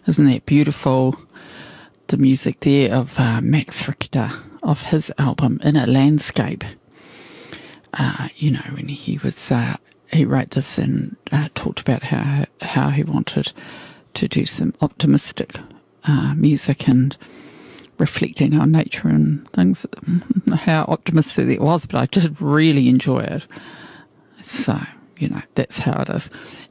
Isn't that beautiful? The music there of Max Richter, of his album Inner Landscape. When he wrote this and talked about how he wanted to do some optimistic music and reflecting on nature and things, how optimistic it was, but I did really enjoy it. So, that's how it is.